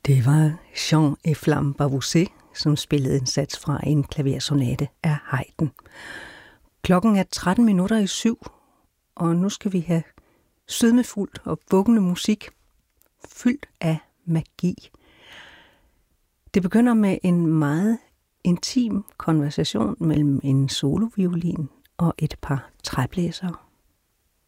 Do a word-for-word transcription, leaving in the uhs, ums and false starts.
Det var Jean et Flamme Bavousé, som spillede en sats fra en klaversonate af Haydn. Klokken er tretten minutter i syv, og nu skal vi have sødmefuldt og vuggende musik, fyldt af magi. Det begynder med en meget intim konversation mellem en soloviolin og et par træblæsere.